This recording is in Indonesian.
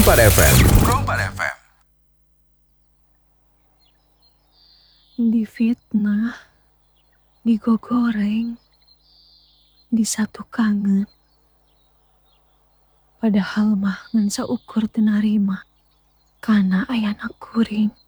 Kompas FM. Difitnah, digogoreng, disatu kangen. Padahal mah ngan saukur teu narima kana ayana kuring.